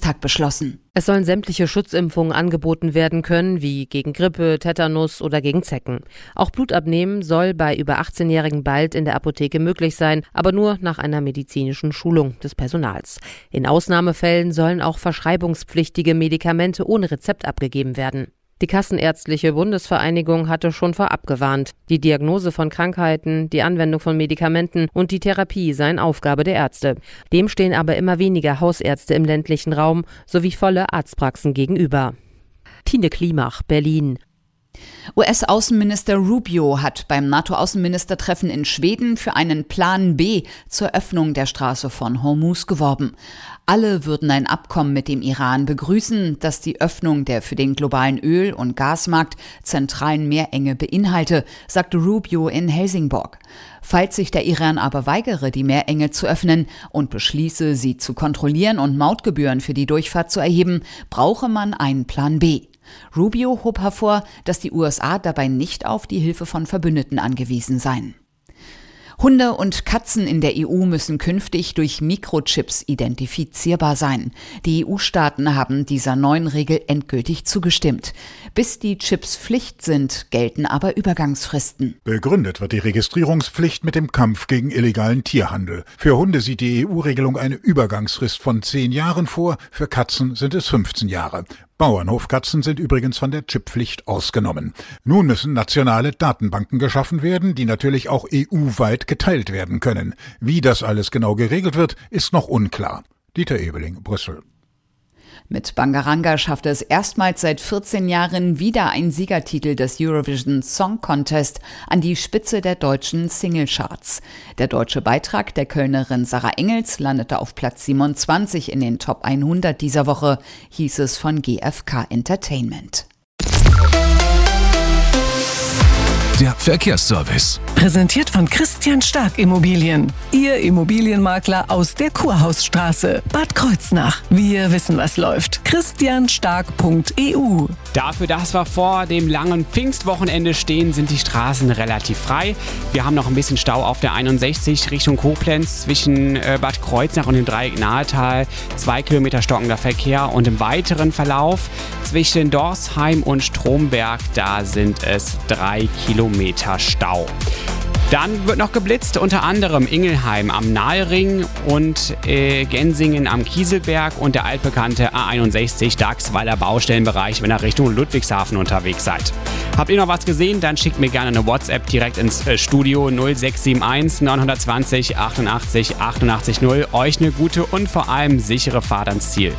Bundestag beschlossen. Es sollen sämtliche Schutzimpfungen angeboten werden können, wie gegen Grippe, Tetanus oder gegen Zecken. Auch Blutabnehmen soll bei über 18-Jährigen bald in der Apotheke möglich sein, aber nur nach einer medizinischen Schulung des Personals. In Ausnahmefällen sollen auch verschreibungspflichtige Medikamente ohne Rezept abgegeben werden. Die Kassenärztliche Bundesvereinigung hatte schon vorab gewarnt. Die Diagnose von Krankheiten, die Anwendung von Medikamenten und die Therapie seien Aufgabe der Ärzte. Dem stehen aber immer weniger Hausärzte im ländlichen Raum sowie volle Arztpraxen gegenüber. Tine Klimach, Berlin. US-Außenminister Rubio hat beim NATO-Außenministertreffen in Schweden für einen Plan B zur Öffnung der Straße von Hormuz geworben. Alle würden ein Abkommen mit dem Iran begrüßen, das die Öffnung der für den globalen Öl- und Gasmarkt zentralen Meerenge beinhalte, sagte Rubio in Helsingborg. Falls sich der Iran aber weigere, die Meerenge zu öffnen und beschließe, sie zu kontrollieren und Mautgebühren für die Durchfahrt zu erheben, brauche man einen Plan B. Rubio hob hervor, dass die USA dabei nicht auf die Hilfe von Verbündeten angewiesen seien. Hunde und Katzen in der EU müssen künftig durch Mikrochips identifizierbar sein. Die EU-Staaten haben dieser neuen Regel endgültig zugestimmt. Bis die Chips Pflicht sind, gelten aber Übergangsfristen. Begründet wird die Registrierungspflicht mit dem Kampf gegen illegalen Tierhandel. Für Hunde sieht die EU-Regelung eine Übergangsfrist von 10 Jahren vor, für Katzen sind es 15 Jahre. Bauernhofkatzen sind übrigens von der Chipppflicht ausgenommen. Nun müssen nationale Datenbanken geschaffen werden, die natürlich auch EU-weit geteilt werden können. Wie das alles genau geregelt wird, ist noch unklar. Dieter Ebeling, Brüssel. Mit Bangaranga schaffte es erstmals seit 14 Jahren wieder ein Siegertitel des Eurovision Song Contest an die Spitze der deutschen Singlecharts. Der deutsche Beitrag der Kölnerin Sarah Engels landete auf Platz 27 in den Top 100 dieser Woche, hieß es von GfK Entertainment. Der Verkehrsservice. Präsentiert von Christian Stark Immobilien. Ihr Immobilienmakler aus der Kurhausstraße, Bad Kreuznach. Wir wissen, was läuft. christianstark.eu. Dafür, dass wir vor dem langen Pfingstwochenende stehen, sind die Straßen relativ frei. Wir haben noch ein bisschen Stau auf der 61 Richtung Koblenz zwischen Bad Kreuznach und dem Dreieck Nahetal. 2 Kilometer stockender Verkehr und im weiteren Verlauf zwischen Dorsheim und Stromberg, da sind es 3 Kilometer Stau. Dann wird noch geblitzt, unter anderem Ingelheim am Nahering und Gensingen am Kieselberg und der altbekannte A61 Dachsweiler Baustellenbereich, wenn ihr Richtung Ludwigshafen unterwegs seid. Habt ihr noch was gesehen? Dann schickt mir gerne eine WhatsApp direkt ins Studio 0671 920 88 88 0. Euch eine gute und vor allem sichere Fahrt ans Ziel.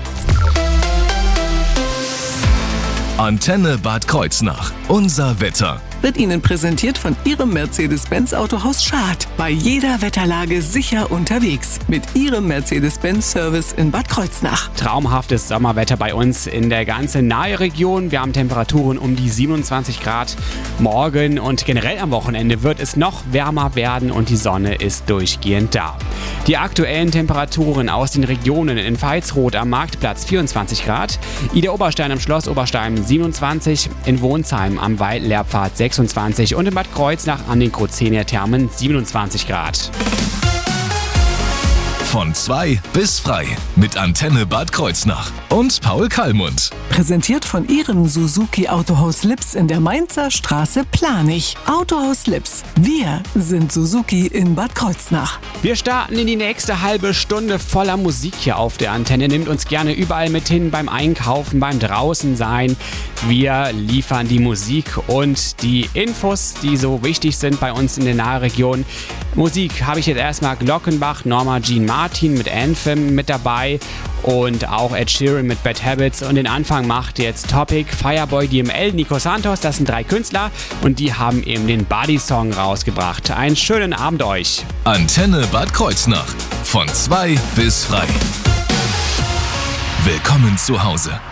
Antenne Bad Kreuznach. Unser Wetter. Wird Ihnen präsentiert von Ihrem Mercedes-Benz Autohaus Schad. Bei jeder Wetterlage sicher unterwegs. Mit Ihrem Mercedes-Benz-Service in Bad Kreuznach. Traumhaftes Sommerwetter bei uns in der ganzen Nahe-Region. Wir haben Temperaturen um die 27 Grad. Morgen und generell am Wochenende wird es noch wärmer werden und die Sonne ist durchgehend da. Die aktuellen Temperaturen aus den Regionen: in Pfalzroth am Marktplatz 24 Grad, Ida Oberstein am Schloss Oberstein 27, in Wohnsheim am Wald-Lehrpfad 26 und in Bad Kreuznach an den Krozener Thermen 27 Grad. Von 2 bis frei mit Antenne Bad Kreuznach und Paul Kallmund. Präsentiert von Ihrem Suzuki Autohaus Lips in der Mainzer Straße Planich. Autohaus Lips. Wir sind Suzuki in Bad Kreuznach. Wir starten in die nächste halbe Stunde voller Musik hier auf der Antenne. Nehmt uns gerne überall mit hin beim Einkaufen, beim Draußensein. Wir liefern die Musik und die Infos, die so wichtig sind bei uns in der Nahregion. Musik habe ich jetzt erstmal Glockenbach, Norma Jean Martin mit Anthem mit dabei und auch Ed Sheeran mit Bad Habits. Und den Anfang macht jetzt Topic, Fireboy DML, Nico Santos. Das sind 3 Künstler und die haben eben den Buddy-Song rausgebracht. Einen schönen Abend euch. Antenne Bad Kreuznach. Von 2 bis frei. Willkommen zu Hause.